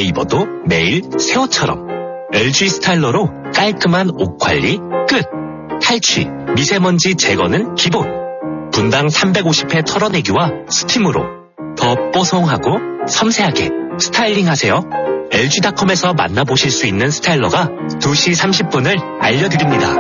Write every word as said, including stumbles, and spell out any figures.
오래 입어도 매일 새 옷처럼. 엘지 스타일러로 깔끔한 옷 관리 끝. 탈취, 미세먼지 제거는 기본. 분당 삼백오십 회 털어내기와 스팀으로 더 뽀송하고 섬세하게 스타일링하세요. 엘지닷컴에서 만나보실 수 있는 스타일러가 두 시 삼십 분을 알려드립니다.